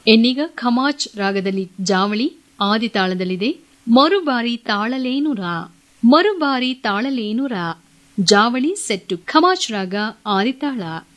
ಇನ್ನೀಗ ಖಮಾಚ್ ರಾಗದಲ್ಲಿ ಜಾವಳಿ ಆದಿತಾಳದಲ್ಲಿದೆ. ಮರುಬಾರಿ ತಾಳಲೇನುರಾ ಜಾವಳಿ ಸೆಟ್ಟು ಖಮಾಚ್ ರಾಗ ಆದಿತಾಳ.